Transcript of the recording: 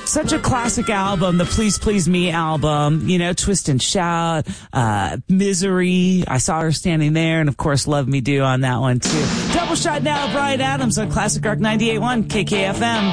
such a classic album, the Please Please Me album, you know, Twist and Shout, Misery, I Saw Her Standing There, and of course Love Me Do on that one too. Double shot now, Bryan Adams on Classic Rock 98.1 KKFM.